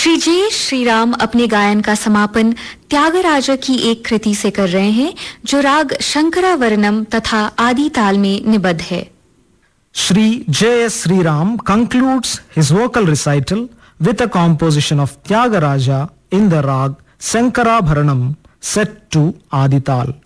श्री जे श्रीराम अपने गायन का समापन त्यागराज की एक कृति से कर रहे हैं जो राग शंकरावरणम तथा आदि ताल में निबद्ध है। Shri J.S. Sriram concludes his vocal recital with a composition of Tyagaraja in the rag Sankarabharanam set to Adi Tal.